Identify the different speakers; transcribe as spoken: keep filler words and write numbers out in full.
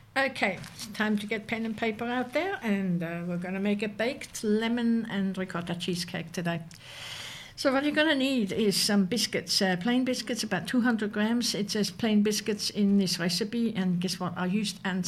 Speaker 1: Okay, it's time to get pen and paper out there, and uh, we're going to make a baked lemon and ricotta cheesecake today. So what you're going to need is some biscuits, uh, plain biscuits, about two hundred grams. It says plain biscuits in this recipe, and guess what? I used and